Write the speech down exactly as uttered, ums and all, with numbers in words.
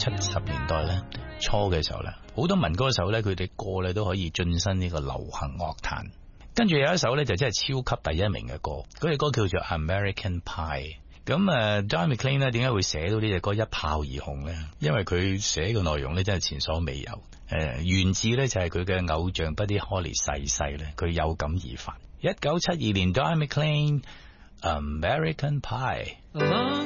七十年代咧初嘅時候咧，好多民歌手咧，佢哋歌咧都可以晉身呢個流行樂壇。跟住有一首咧就真係超級第一名嘅歌，嗰隻歌叫做 American Pie。咁誒 Don McLean 咧點解會寫到呢隻歌一炮而紅咧？因為佢寫嘅內容咧真係前所未有。誒、呃，源自咧就係佢嘅偶像 Buddy Holly 逝世咧，佢有感而發。一九七二年 Don McLean American Pie。